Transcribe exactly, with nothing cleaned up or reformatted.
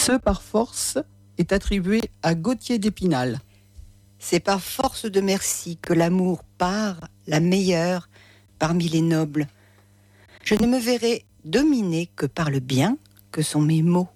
Ce par force est attribué à Gauthier d'Épinal. C'est par force de merci que l'amour part, la meilleure, parmi les nobles. Je ne me verrai dominer que par le bien que sont mes mots.